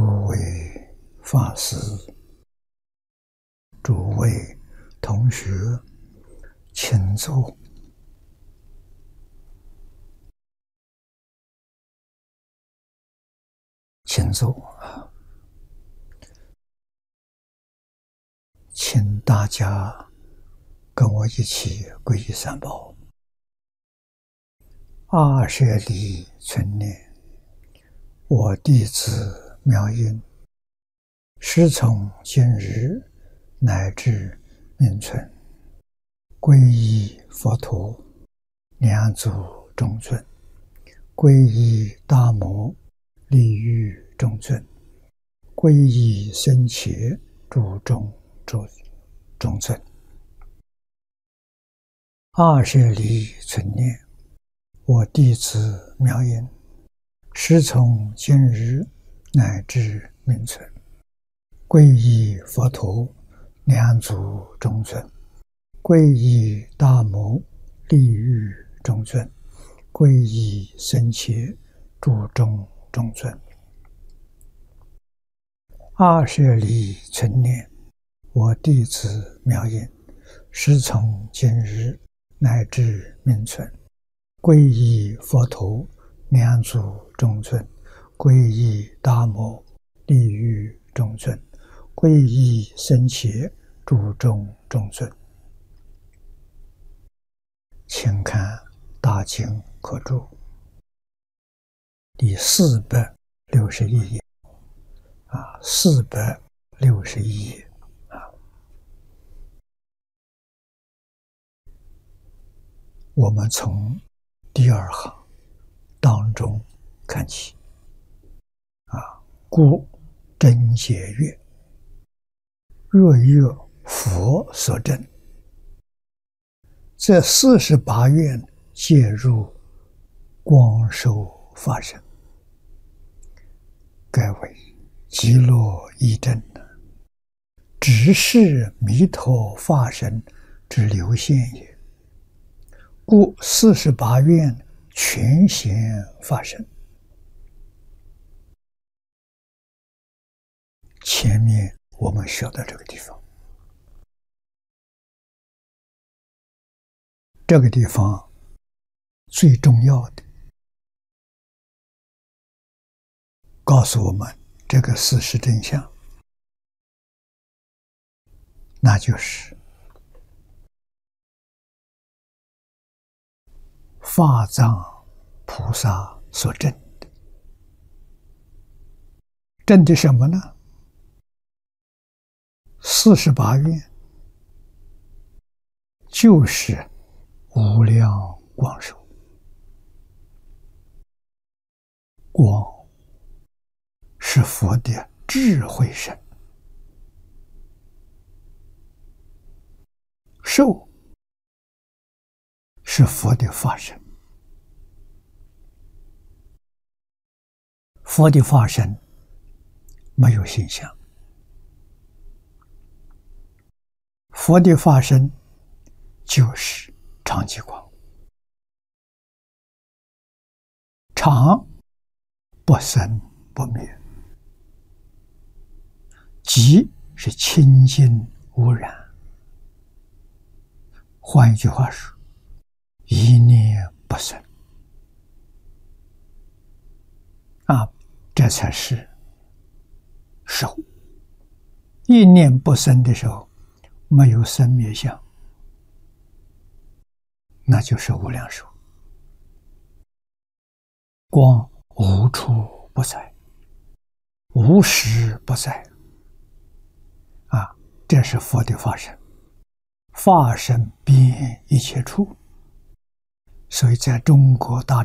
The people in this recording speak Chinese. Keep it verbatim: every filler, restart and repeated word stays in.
诸位法师、诸位同学，请坐。请坐啊！请大家跟我一起皈依三宝。二舍利存念，我弟子妙音，师从今日乃至命存，皈依佛陀，两祖中尊，皈依大摩，利欲中尊，皈依僧伽，注中中尊。二舍利存念，我弟子妙音，师从今日乃至命存，皈依佛陀，两祖中尊，皈依大摩，利欲中尊，皈依僧伽，注中中尊。二舍利存念，我弟子妙音，师从今日乃至命存，皈依佛陀，两祖中尊，皈依大摩，利欲中尊，皈依僧伽，注中中尊。请看大经课注第四百六十一页啊，四百六十一页啊。我们从第二行当中看起啊，故真解曰：若有佛所证，这四十八愿皆入光寿法身，该为极乐义证，只是弥陀法身之流现也。故四十八愿全显法身。前面我们学到这个地方，这个地方最重要的告诉我们这个事实真相，那就是法藏菩萨所证的。证的什么呢？四十八愿就是无量光寿。光是佛的智慧身，寿是佛的法身。佛的法身没有形象，佛的法身就是常寂光，常不生不灭，寂是清净无染。换一句话说，一念不生啊，这才是寿。一念不生的时候，没有生灭相，那就是无量寿。光无处不在，无时不在啊，这是佛的法身。法身遍一切处，所以在中国大